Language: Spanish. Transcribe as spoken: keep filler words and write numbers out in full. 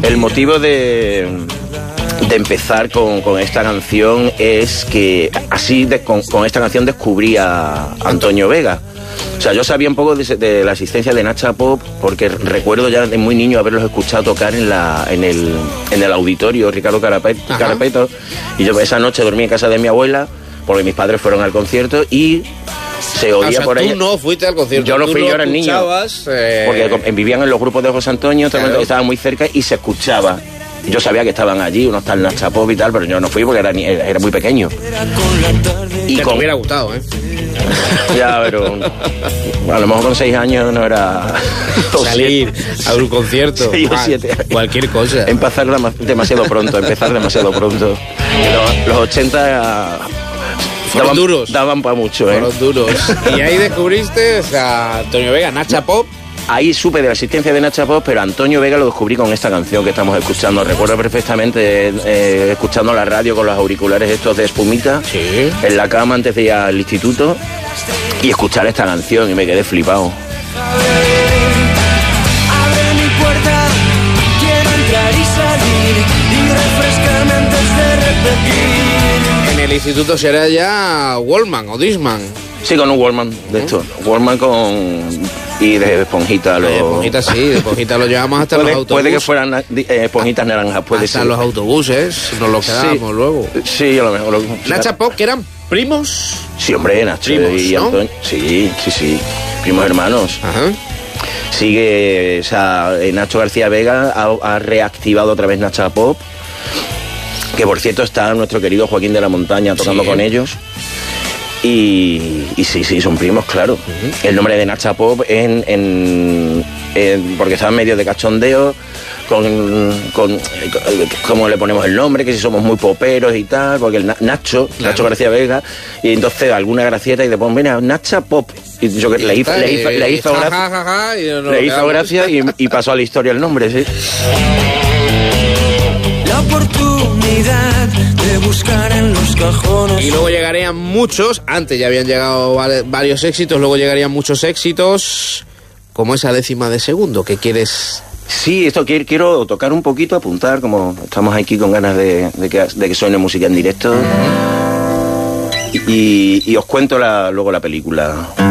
El motivo de, de empezar con, con esta canción es que así de, con, con esta canción descubrí a Antonio Vega. O sea, yo sabía un poco de, de la existencia de Nacha Pop porque recuerdo ya de muy niño haberlos escuchado tocar en la en el, en el auditorio Ricardo Carapet, Carapeto, y yo esa noche dormí en casa de mi abuela porque mis padres fueron al concierto y se oía, o sea, por ahí. Tú no fuiste al concierto. Yo no fui, lo yo era niño. Eh... Porque vivían en los grupos de José Antonio, claro. Estaban muy cerca y se escuchaba. Yo sabía que estaban allí, unos tal Nacha Pop y tal, pero yo no fui porque era, era muy pequeño. Y te con... hubiera gustado, ¿eh? Ya, pero a lo mejor con seis años no era... Salir a un concierto. Seis o siete años. Cualquier cosa. Empezar demasiado pronto, empezar demasiado pronto. Los, los ochenta... Fueron daban, duros. Daban para mucho, ¿eh? Fueron duros. Y ahí descubriste, o sea, Antonio Vega, Nacha Pop. Ahí supe de la existencia de Nacha Pop, pero Antonio Vega lo descubrí con esta canción que estamos escuchando. Recuerdo perfectamente eh, escuchando la radio con los auriculares estos de espumita, sí, en la cama antes de ir al instituto, y escuchar esta canción y me quedé flipado. Abre mi puerta, quiero entrar y salir y refrescarme antes de repetir. En el instituto será ya Walkman o Discman. Sí, con un Walkman de esto. ¿Eh? Walkman con... y de esponjita. Lo... De esponjita sí, de esponjita lo llevamos hasta puede, los autobuses. Puede que fueran eh, esponjitas naranjas, puede hasta ser. los autobuses, nos lo quedábamos sí, luego. Sí, a lo mejor. Lo... Nacha Pop, que eran primos. Sí, hombre, Nacho primos, y ¿no? Antonio. Sí, sí, sí. Primos hermanos. Ajá. Sigue, o sea, Nacho García Vega ha, ha reactivado otra vez Nacha Pop. Que por cierto está nuestro querido Joaquín de la Montaña tocando sí. con ellos. Y, y sí, sí, son primos, claro. Uh-huh. El nombre de Nacha Pop en, en, en porque estaba en medio de cachondeo con, con cómo le ponemos el nombre, que si somos muy poperos y tal, porque el Nacho, claro. Nacho García Vega, y entonces alguna gracieta y después, mira, Nacha Pop. Y yo que le, hizo, le hizo, le hizo gracia, ja, ja, ja, y no le hizo gracia y, y pasó a la historia el nombre, sí. La oportunidad de buscar en los cajones. Y luego llegarían muchos, antes ya habían llegado varios éxitos, luego llegarían muchos éxitos, como esa décima de segundo, que quieres... Sí, esto quiero, quiero tocar un poquito, apuntar, como estamos aquí con ganas de, de, que, de que suene música en directo. Uh-huh. y, y os cuento la, luego la película.